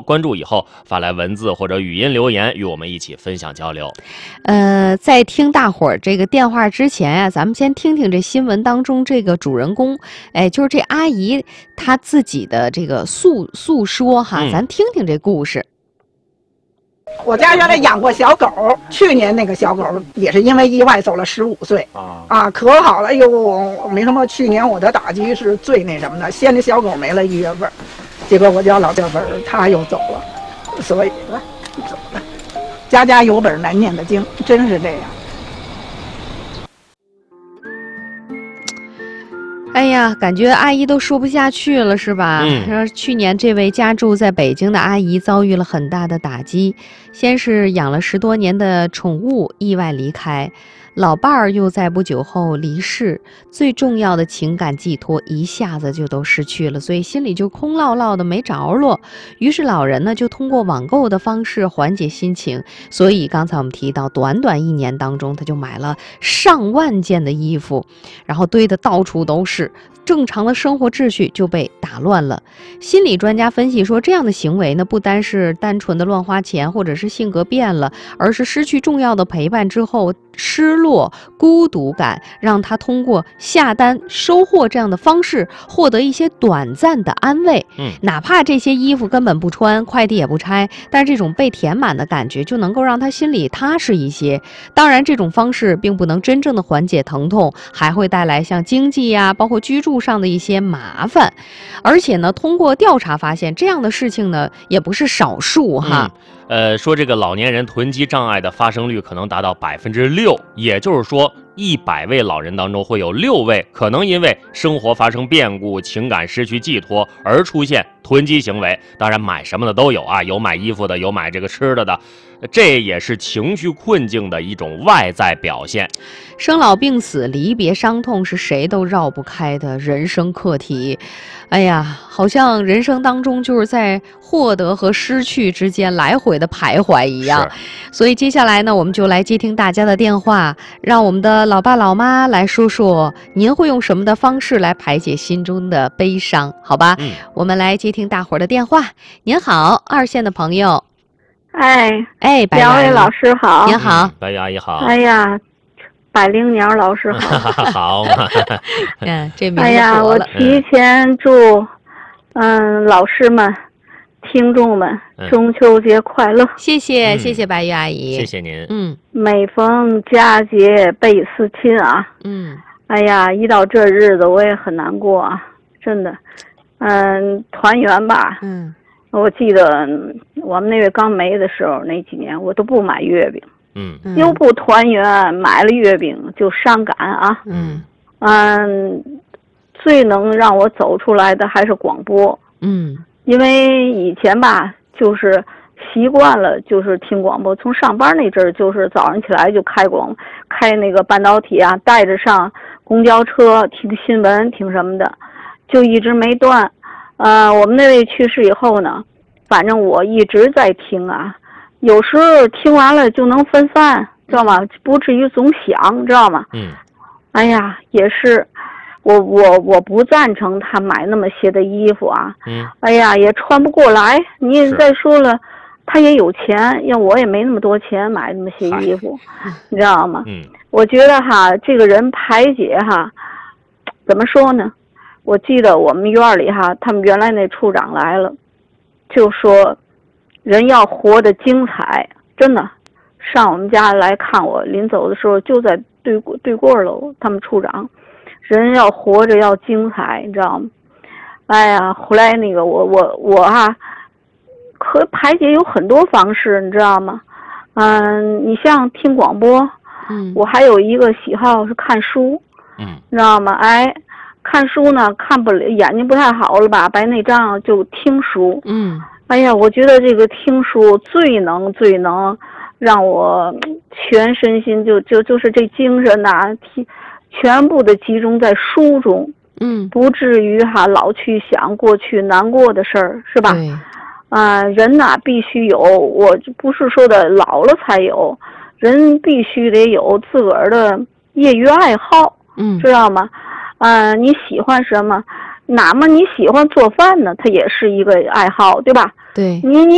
关注以后发来文字或者语音留言，与我们一起分享交流。 在听大伙儿这个电话之前啊，咱们先听听这新闻当中这个主人公，就是这阿姨她自己的这个诉说哈，咱听听这故事。 我家原来养过小狗，去年那个小狗也是因为意外走了15岁可好了，哎呦，没什么。去年我的打击是最那什么的，先那小狗没了1月份，结果我家老小本他又走了，所以走了。家家有本难念的经，真是这样。 哎呀，感觉阿姨都说不下去了，是吧？说去年这位家住在北京的阿姨遭遇了很大的打击，先是养了10多年的宠物意外离开，老伴儿又在不久后离世，最重要的情感寄托一下子就都失去了，所以心里就空落落的没着落。于是老人呢就通过网购的方式缓解心情，所以刚才我们提到，短短1年当中，他就买了上万件的衣服，然后堆得到处都是。正常的生活秩序就被打乱了。心理专家分析说，这样的行为呢，不单是单纯的乱花钱，或者是性格变了，而是失去重要的陪伴之后，失落、孤独感，让他通过下单、收货这样的方式，获得一些短暂的安慰。哪怕这些衣服根本不穿，快递也不拆，但是这种被填满的感觉，就能够让他心里踏实一些。当然，这种方式并不能真正的缓解疼痛，还会带来像经济呀，包括居住上的一些麻烦。而且呢，通过调查发现，这样的事情呢也不是少数哈。 说这个老年人囤积障碍的发生率可能达到6%，也就是说100位老人当中会有6位可能因为生活发生变故、情感失去寄托而出现囤积行为。当然买什么的都有啊，有买衣服的，有买这个吃的的，这也是情绪困境的一种外在表现。 生老病死、离别伤痛是谁都绕不开的人生课题。哎呀，好像人生当中就是在获得和失去之间来回的徘徊一样。所以接下来呢，我们就来接听大家的电话，让我们的老爸老妈来说说您会用什么的方式来排解心中的悲伤，好吧？我们来接听大伙儿的电话。您好，2线的朋友。 两位老师好。 您好。 白玉阿姨好。 哎呀，百灵鸟老师好。 好。 这名字哎呀，我提前祝老师们、听众们中秋节快乐。 谢谢白玉阿姨。 谢谢您。 每逢佳节倍思亲啊。哎呀，一到这日子我也很难过啊，真的。团圆吧。我记得我们那位刚没的时候，那几年我都不买月饼。又不团圆，买了月饼就伤感啊。最能让我走出来的还是广播。因为以前吧，就是习惯了，就是听广播。从上班那阵儿，就是早上起来就开那个半导体啊，带着上公交车听新闻，听什么的，就一直没断。我们那位去世以后呢，反正我一直在听啊。有时候听完了就能分散，知道吗？不至于总想，知道吗？哎呀，也是，我不赞成他买那么些的衣服啊。哎呀，也穿不过来。你也再说了，他也有钱，要我也没那么多钱买那么些衣服，你知道吗？我觉得哈，这个人排解哈，怎么说呢？我记得我们院里哈，他们原来那处长来了，就说人要活得精彩，真的。上我们家来看我，临走的时候就在对过楼，他们处长，人要活着要精彩，你知道吗？哎呀，后来那个我哈，可排解有很多方式，你知道吗？你像听广播，我还有一个喜好是看书，你知道吗？看书呢，看不了，眼睛不太好了吧，白内障，就听书。哎呀，我觉得这个听书最能让我全身心就是这精神呐，全部的集中在书中。不至于老去想过去难过的事儿，是吧？人呐必须有，我不是说的老了才有，人必须得有自个儿的业余爱好，知道吗？你喜欢什么？哪怕你喜欢做饭呢，它也是一个爱好，对吧？ 对， 你